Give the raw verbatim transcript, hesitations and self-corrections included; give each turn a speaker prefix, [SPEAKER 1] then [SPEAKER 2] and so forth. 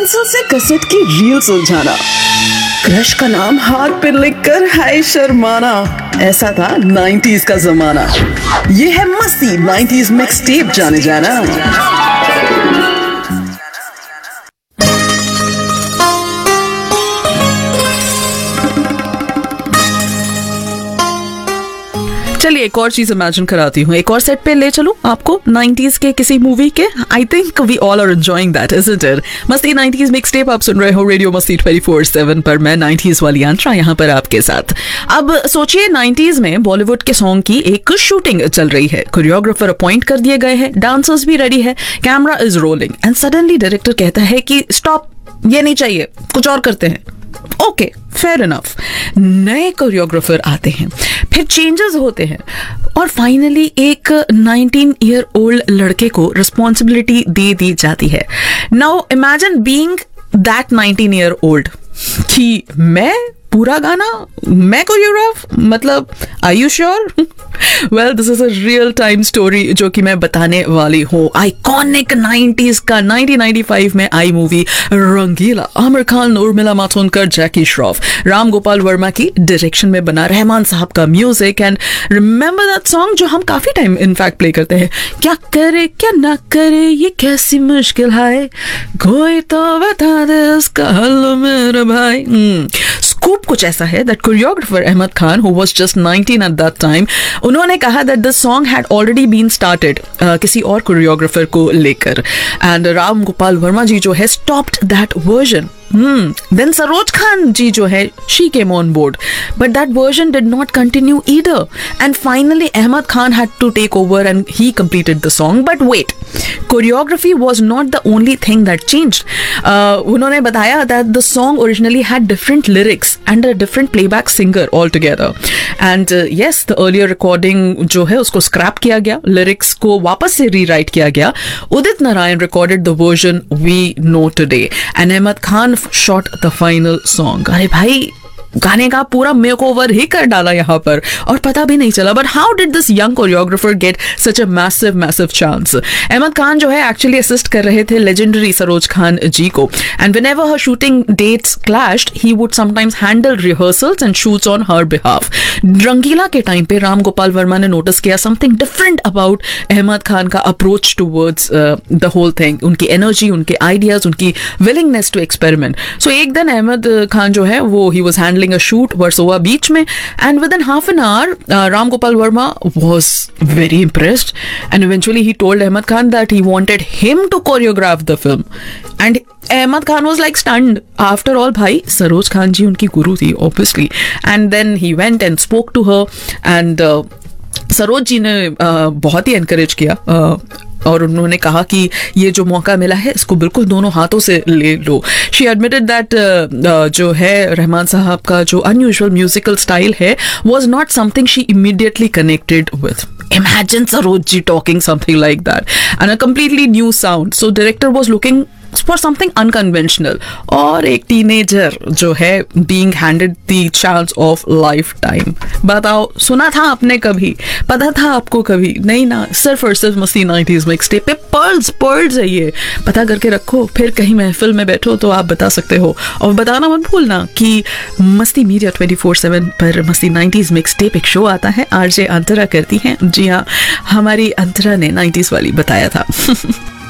[SPEAKER 1] Pencil से cassette की reel सुलझाना, क्रश का नाम हाथ पे लिखकर हाय शर्माना, ऐसा था नाइंटीज़ का जमाना। ये है मस्ती नाइंटीज़ मिक्स टेप जाने जाना। चलिए एक और चीज इमेजिन कराती हूँ, एक और सेट पे ले चलूं आपको नाइंटीज़ के किसी मूवी के। I think we all are enjoying that, isn't it? मस्ती नाइंटीज़ मिक्स टेप आप सुन रहे हो रेडियो मस्ती ट्वेंटी फोर सेवन पर। मैं नाइंटीज़ वाली आंट्रा यहाँ पर आपके साथ। अब सोचिए नाइंटीज़ में बॉलीवुड के सॉन्ग की एक शूटिंग चल रही है, कोरियोग्राफर अपॉइंट कर दिए गए हैं, डांसर्स भी रेडी है, camera is rolling and suddenly director कहता है कि स्टॉप, ये नहीं चाहिए, कुछ और करते हैं। Okay, fair enough. नए कोरियोग्राफर आते हैं, फिर चेंजेस होते हैं और फाइनली एक नाइनटीन ईयर ओल्ड लड़के को रिस्पॉन्सिबिलिटी दे दी जाती है। Now imagine being that nineteen year old कि मैं पूरा गाना मैं कोरियोग्राफ, मतलब are you sure? Well this is a real time story जो कि मैं बताने वाली हूँ। आइकॉनिक नाइंटीज़ का नाइनटीन नाइंटी फाइव में आई मूवी रंगीला, आमिर खान, उर्मिला मातोंडकर, जैकी श्रॉफ, राम गोपाल वर्मा की डायरेक्शन में बना, रहमान साहब का music. And remember that song जो हम काफी टाइम इनफैक्ट प्ले करते हैं, क्या करे क्या ना करे ये कैसी मुश्किल है, कोई तो बता दे इसका हल मेरे भाई। स्कूप कुछ ऐसा है that choreographer Ahmad Khan, who was just nineteen at that time, उन्होंने कहा that the song had already been started किसी और कोरियोग्राफर को लेकर, एंड राम गोपाल वर्मा जी जो है stopped that version. Hmm. Then Saroj Khan ji jo hai, she came on board, but that version did not continue either. And finally, Ahmad Khan had to take over and he completed the song. But wait, choreography was not the only thing that changed. Uh, उन्होंने बताया that the song originally had different lyrics and a different playback singer altogether. And uh, yes, the earlier recording जो है उसको scrap किया गया, lyrics को वापस से rewrite किया गया. Udit Narayan recorded the version we know today, and Ahmad Khan shot the final song. अरे भाई गाने का पूरा मेकओवर ही कर डाला यहाँ पर और पता भी नहीं चला। But how did this young choreographer get such a massive massive chance? Ahmad Khan जो है एक्चुअली असिस्ट कर रहे थे लेजेंडरी सरोज खान जी को, and whenever her shooting dates clashed he would sometimes handle rehearsals and shoots on her behalf. रंगीला के time पे राम गोपाल वर्मा ने notice किया something different about Ahmad Khan का approach towards the whole thing, उनकी एनर्जी, उनके आइडियाज, उनकी विलिंगनेस टू एक्सपेरिमेंट। सो एक दिन अहमद खान जो है वो he was handling a shoot Versova beach में, and within half an hour uh, Ram Gopal Verma was very impressed and eventually he told Ahmad Khan that he wanted him to choreograph the film, and Ahmad Khan was like stunned. After all भाई सरोज खान जी उनकी गुरु थी obviously, and then he went and spoke to her and uh, Saroj ji ने uh, बहुत ही encourage किया uh, और उन्होंने कहा कि ये जो मौका मिला है इसको बिल्कुल दोनों हाथों से ले लो। शी एडमिटेड दैट जो है रहमान साहब का जो अनयूजुअल म्यूजिकल स्टाइल है was not something she immediately connected with. Imagine Saroj ji talking something like that and a completely new sound. So director was looking for something unconventional, और एक teenager जो है being handed the chance of lifetime। बताओ, सुना था आपने कभी? पता था आपको कभी? नहीं ना, सिर्फ और सिर्फ मस्ती नाइंटीज़ मिक्स टेप पे पर्ल्स पर्ल्स है ये, पता करके रखो, फिर कहीं महफिल में बैठो तो आप बता सकते हो। और बताना मत भूलना कि मस्ती मीडिया ट्वेंटी फोर सेवन पर मस्ती नाइंटीज़ मिक्स टेप एक शो आता है, आरजे अंतरा करती हैं। जी हाँ, हमारी अंतरा ने नाइंटीज़ वाली बताया था।